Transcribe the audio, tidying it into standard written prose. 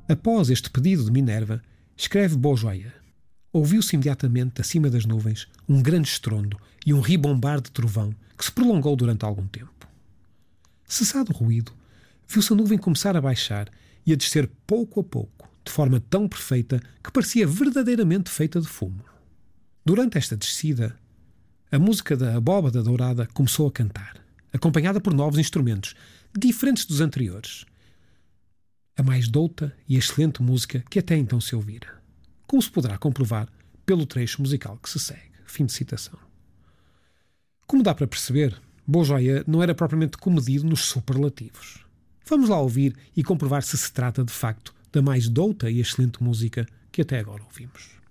Após este pedido de Minerva, escreve Beaujoyeux. Ouviu-se imediatamente, acima das nuvens, um grande estrondo e um ribombar de trovão que se prolongou durante algum tempo. Cessado o ruído, viu-se a nuvem começar a baixar e a descer pouco a pouco, de forma tão perfeita que parecia verdadeiramente feita de fumo. Durante esta descida, a música da abóbada dourada começou a cantar, acompanhada por novos instrumentos, diferentes dos anteriores. A mais douta e excelente música que até então se ouvira, como se poderá comprovar pelo trecho musical que se segue. Fim de citação. Como dá para perceber, Beaujoyeux não era propriamente comedido nos superlativos. Vamos lá ouvir e comprovar se se trata, de facto, da mais douta e excelente música que até agora ouvimos.